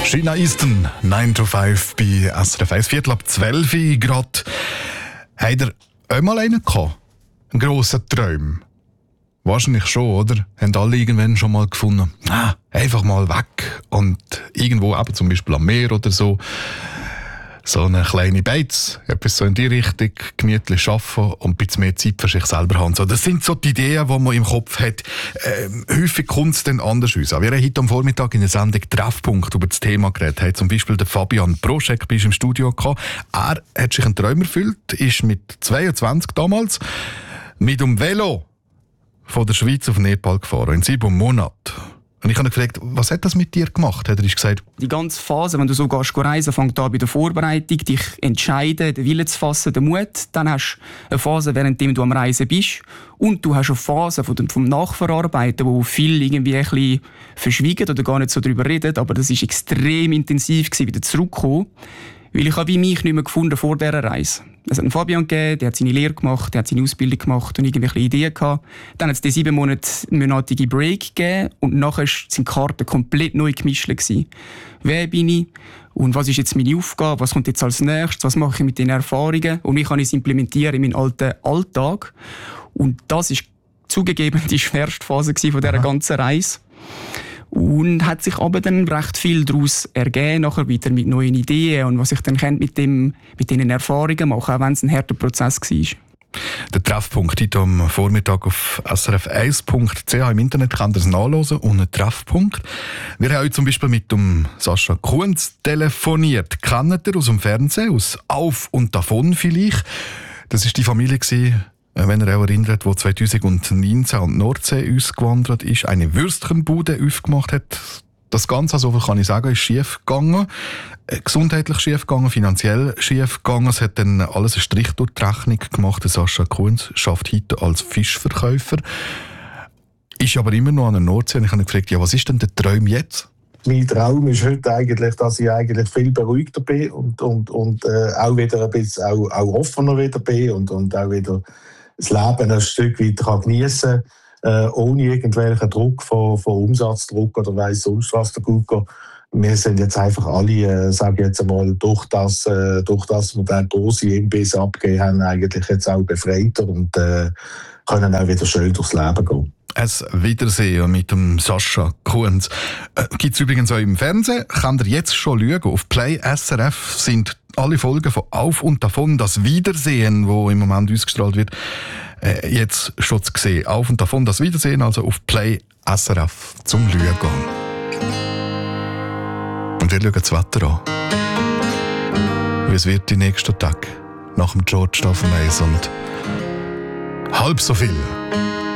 China Eastern, 9 to 5 bei SRF 1, 11:15 gerade. Habt ihr auch mal einen gehabt? Einen grossen Traum? Wahrscheinlich schon, oder? Haben alle irgendwann schon mal gefunden, einfach mal weg und irgendwo, eben zum Beispiel am Meer oder so, so eine kleine Beiz, etwas so in die Richtung, gemütlich arbeiten und ein bisschen mehr Zeit für sich selber haben. So, das sind so die Ideen, die man im Kopf hat. Häufig kommt es dann anders aus. Wir haben heute am Vormittag in der Sendung Treffpunkt über das Thema geredet. Haben zum Beispiel den Fabian Broschek bei uns im Studio gehabt. Er hat sich einen Traum erfüllt, ist mit 22 damals mit dem Velo von der Schweiz auf Nepal gefahren, in 7 Monaten. Und ich habe ihn gefragt, was hat das mit dir gemacht? Hat er gesagt, die ganze Phase, wenn du so gehst reisen, fängt an bei der Vorbereitung, dich entscheiden, den Willen zu fassen, den Mut. Dann hast du eine Phase, währenddem du am Reisen bist. Und du hast eine Phase vom Nachverarbeiten, wo viele irgendwie ein bisschen verschwiegen oder gar nicht so darüber reden. Aber das war extrem intensiv, wieder zurückzukommen. Weil ich habe mich nicht mehr gefunden vor dieser Reise. Es hat einen Fabian gegeben, der hat seine Lehre gemacht, der hat seine Ausbildung gemacht und irgendwelche Ideen gehabt. Dann hat es die 7-monatige Break gegeben und nachher sind die Karten komplett neu gemischt gewesen. Wer bin ich? Und was ist jetzt meine Aufgabe? Was kommt jetzt als nächstes? Was mache ich mit den Erfahrungen? Und wie kann ich es implementieren in meinen alten Alltag? Und das ist zugegeben die schwerste Phase von dieser ganzen Reise. Und hat sich aber dann recht viel daraus ergeben, nachher wieder mit neuen Ideen und was ich dann mit diesen Erfahrungen machen, auch wenn es ein harter Prozess war. Der Treffpunkt heute am Vormittag auf srf1.ch im Internet könnt ihr es nachlesen, ohne Treffpunkt. Wir haben heute zum Beispiel mit dem Sascha Kunz telefoniert. Kennt ihr aus dem Fernsehen, aus Auf und Davon vielleicht? Das war die Familie, wenn ihr euch erinnert, die 2019 an die Nordsee ausgewandert ist, eine Würstchenbude aufgemacht hat. Das Ganze, so viel kann ich sagen, ist schief gegangen. Gesundheitlich schief gegangen, finanziell schief gegangen. Es hat dann alles einen Strich durch die Rechnung gemacht. Der Sascha Kunz arbeitet heute als Fischverkäufer. Ist aber immer noch an der Nordsee. Und ich habe ihn gefragt, was ist denn der Traum jetzt? Mein Traum ist heute eigentlich, dass ich eigentlich viel beruhigter bin und auch wieder ein bisschen auch offener wieder bin und auch wieder das Leben ein Stück weit geniessen kann, ohne irgendwelchen Druck von Umsatzdruck oder weiss sonst was der gut geht. Wir sind jetzt einfach alle, sage ich jetzt einmal, durch das wir den grossen Imbiss abgegeben haben, eigentlich jetzt auch befreiter und können auch wieder schön durchs Leben gehen. Ein Wiedersehen mit dem Sascha Kunz. Gibt es übrigens auch im Fernsehen. Könnt ihr jetzt schon schauen. Auf Play SRF sind alle Folgen von Auf und Davon, das Wiedersehen, wo im Moment ausgestrahlt wird, jetzt schon zu sehen. Auf und Davon, das Wiedersehen, also auf Play SRF zum Schauen. Und wir schauen das Wetter an. Wie es wird die nächsten Tage nach dem George Stephen und halb so viel